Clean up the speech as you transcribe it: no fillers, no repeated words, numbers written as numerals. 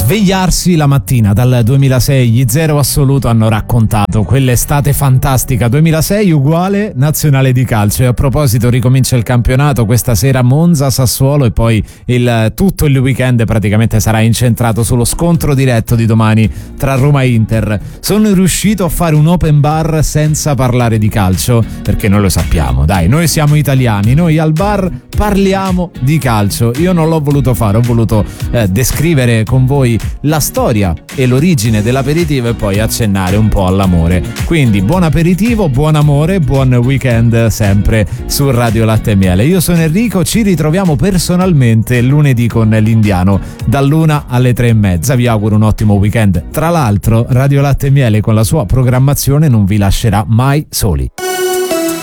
svegliarsi la mattina dal 2006, gli Zero Assoluto hanno raccontato quell'estate fantastica. 2006 uguale nazionale di calcio, e a proposito ricomincia il campionato questa sera, Monza, Sassuolo, e poi tutto il weekend praticamente sarà incentrato sullo scontro diretto di domani tra Roma e Inter. Sono riuscito a fare un open bar senza parlare di calcio, perché noi lo sappiamo, dai, noi siamo italiani, noi al bar parliamo di calcio. Io non l'ho voluto fare, ho voluto descrivere con voi la storia e l'origine dell'aperitivo e poi accennare un po' all'amore. Quindi buon aperitivo, buon amore, buon weekend sempre su Radio Latte e Miele. Io sono Enrico, ci ritroviamo personalmente lunedì con l'Indiano dall'1 alle 3:30. Vi auguro un ottimo weekend. Tra l'altro Radio Latte e Miele con la sua programmazione non vi lascerà mai soli.